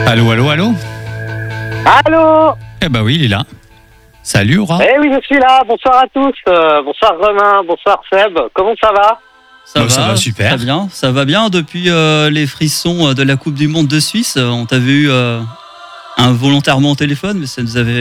Allô, allô, allô. Allô? Eh ben oui, il est là. Salut, Aura. Eh oui, je suis là. Bonsoir à tous. Bonsoir Romain, bonsoir Seb. Comment ça va? Ça va super. Très bien, ça va bien depuis les frissons de la Coupe du Monde de Suisse. On t'avait eu involontairement au téléphone, mais ça nous avait